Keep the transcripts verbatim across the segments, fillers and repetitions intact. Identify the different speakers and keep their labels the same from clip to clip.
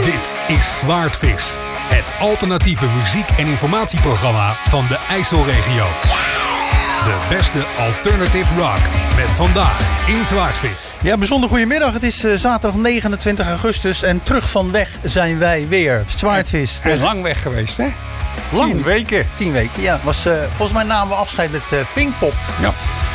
Speaker 1: Dit is Zwaardvis, het alternatieve muziek- en informatieprogramma van de IJsselregio. De beste alternative rock met vandaag in Zwaardvis.
Speaker 2: Ja, bijzonder goedemiddag. Het is uh, zaterdag negenentwintig augustus en terug van weg zijn wij weer. Zwaardvis.
Speaker 3: En lang weg geweest, hè?
Speaker 2: Lang.
Speaker 3: Tien weken.
Speaker 2: Tien weken, ja. Was, uh, volgens mij namen we afscheid met uh, Pinkpop.
Speaker 3: Ja.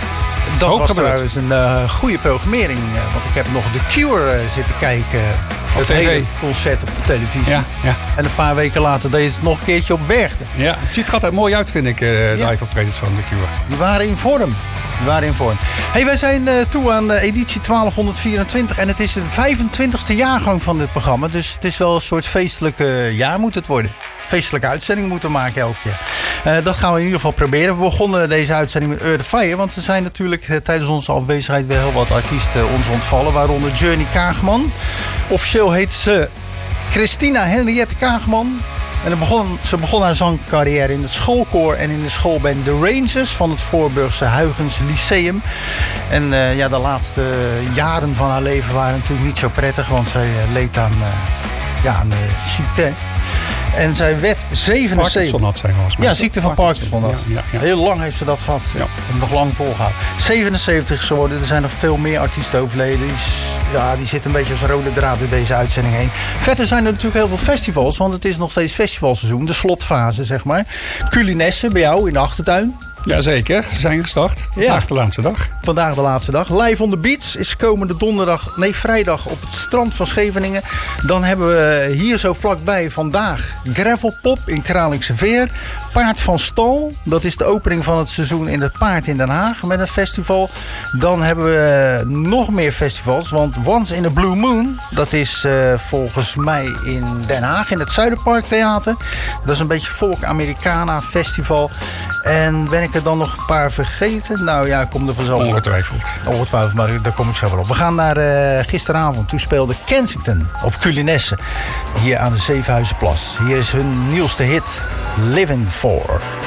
Speaker 2: Dat
Speaker 3: Hoog
Speaker 2: was
Speaker 3: gebeurd.
Speaker 2: trouwens een uh, goede programmering. Uh, want ik heb nog The Cure uh, zitten kijken. Op het hele concert op de televisie.
Speaker 3: Ja, ja.
Speaker 2: En een paar weken later deed het nog een keertje op Bergten.
Speaker 3: Ja, het ziet er altijd mooi uit, vind ik, uh, de
Speaker 2: Ja.
Speaker 3: live optredens van The Cure.
Speaker 2: Die waren in vorm. Die waren in vorm. Hey, wij zijn uh, toe aan uh, editie twaalfhonderdvierentwintig. En het is de vijfentwintigste jaargang van dit programma. Dus het is wel een soort feestelijke jaar moet het worden. Feestelijke uitzending moeten we maken elke keer. Uh, dat gaan we in ieder geval proberen. We begonnen deze uitzending met Earth the Fire. Want er zijn natuurlijk uh, tijdens onze afwezigheid weer heel wat artiesten ons ontvallen. Waaronder Journey Kaagman. Officieel heet ze Christina Henriette Kaagman. En dan begon, ze begon haar zangcarrière in het schoolkoor en in de schoolband The Rangers van het Voorburgse Huygens Lyceum. En uh, ja, de laatste jaren van haar leven waren natuurlijk niet zo prettig, want zij uh, leed aan, uh, ja, aan uh, ziekte. En zij werd zevenenzeventig.
Speaker 3: Parkinson had zij volgens mij.
Speaker 2: Ja, ziekte van Parkinson.
Speaker 3: Ja,
Speaker 2: Dat.
Speaker 3: ja, ja.
Speaker 2: Heel lang heeft ze dat gehad.
Speaker 3: Ja.
Speaker 2: En nog lang volgehouden. zevenenzeventig is geworden. Er zijn nog veel meer artiesten overleden. Die, ja, die zitten een beetje als rode draad in deze uitzending heen. Verder zijn er natuurlijk heel veel festivals. Want het is nog steeds festivalseizoen. De slotfase, zeg maar. Culinesse bij jou in de achtertuin.
Speaker 3: Jazeker, ze zijn gestart. Vandaag
Speaker 2: Ja.
Speaker 3: de laatste dag.
Speaker 2: Vandaag de laatste dag. Live on the Beach is komende donderdag, nee vrijdag op het strand van Scheveningen. Dan hebben we hier zo vlakbij vandaag Gravelpop in Kralingse Veer. Paard van Stal, dat is de opening van het seizoen in het Paard in Den Haag met een festival. Dan hebben we nog meer festivals, want Once in a Blue Moon, dat is uh, volgens mij in Den Haag in het Zuiderpark Theater. Dat is een beetje Folk Americana festival. En ben ik er dan nog een paar vergeten? Nou ja, ik kom er vanzelf op.
Speaker 3: Ongetwijfeld.
Speaker 2: Ongetwijfeld, maar daar kom ik zo wel op. We gaan naar uh, gisteravond. Toen speelde Kensington op Culinesse. Hier aan de Zevenhuizenplas. Hier is hun nieuwste hit, Living For.